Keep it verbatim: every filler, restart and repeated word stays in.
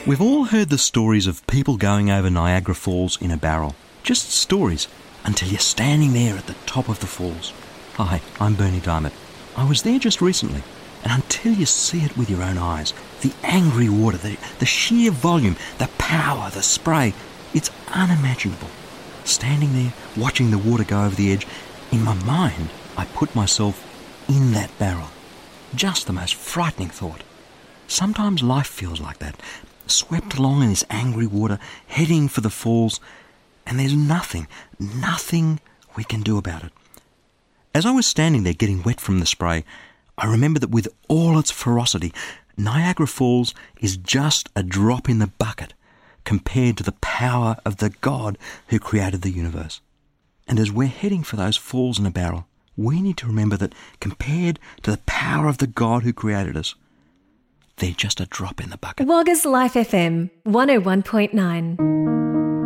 We've all heard the stories of people going over Niagara Falls in a barrel. Just stories, until you're standing there at the top of the falls. Hi, I'm Bernie Diamond. I was there just recently, and until you see it with your own eyes, the angry water, the, the sheer volume, the power, the spray, it's unimaginable. Standing there, watching the water go over the edge, in my mind, I put myself in that barrel. Just the most frightening thought. Sometimes life feels like that, swept along in this angry water, heading for the falls, and there's nothing, nothing we can do about it. As I was standing there getting wet from the spray, I remember that with all its ferocity, Niagara Falls is just a drop in the bucket compared to the power of the God who created the universe. And as we're heading for those falls in a barrel, we need to remember that compared to the power of the God who created us, they're just a drop in the bucket. Wagga's Life F M one oh one point nine.